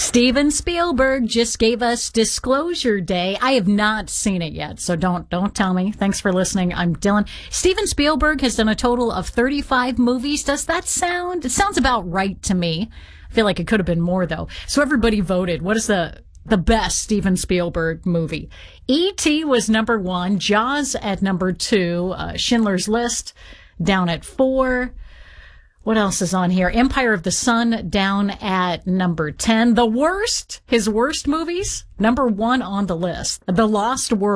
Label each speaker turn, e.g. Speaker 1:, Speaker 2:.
Speaker 1: Steven Spielberg just gave us Disclosure Day. I have not seen it yet, so don't tell me. Thanks for listening. I'm Dylan. Steven Spielberg has done a total of 35 movies. Does that sound? It sounds about right to me. I feel like it could have been more, though. So everybody voted. What is the best Steven Spielberg movie? E.T. was number 1. Jaws at number 2. Schindler's List down at 4. What else is on here? Empire of the Sun down at number 10. His worst movies, number 1 on the list. The Lost World.